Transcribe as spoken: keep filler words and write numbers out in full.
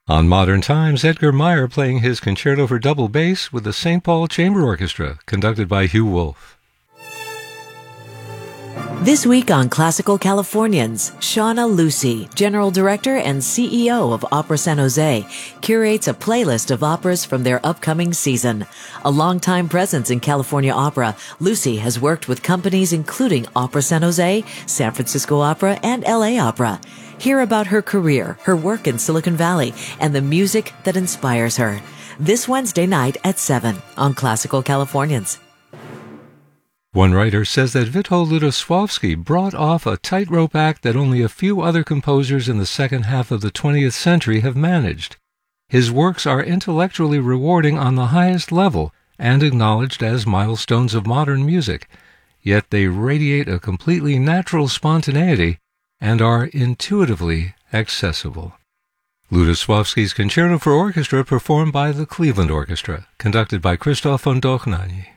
On Modern Times, Edgar Meyer playing his concerto for double bass with the Saint Paul Chamber Orchestra, conducted by Hugh Wolf. This week on Classical Californians, Shauna Lucy, General Director and C E O of Opera San Jose, curates a playlist of operas from their upcoming season. A longtime presence in California opera, Lucy has worked with companies including Opera San Jose, San Francisco Opera, and L A Opera. Hear about her career, her work in Silicon Valley, and the music that inspires her. This Wednesday night at seven on Classical Californians. One writer says that Witold Lutosławski brought off a tightrope act that only a few other composers in the second half of the twentieth century have managed. His works are intellectually rewarding on the highest level and acknowledged as milestones of modern music, yet they radiate a completely natural spontaneity and are intuitively accessible. Lutosławski's Concerto for Orchestra performed by the Cleveland Orchestra, conducted by Krzysztof von Dohnanyi.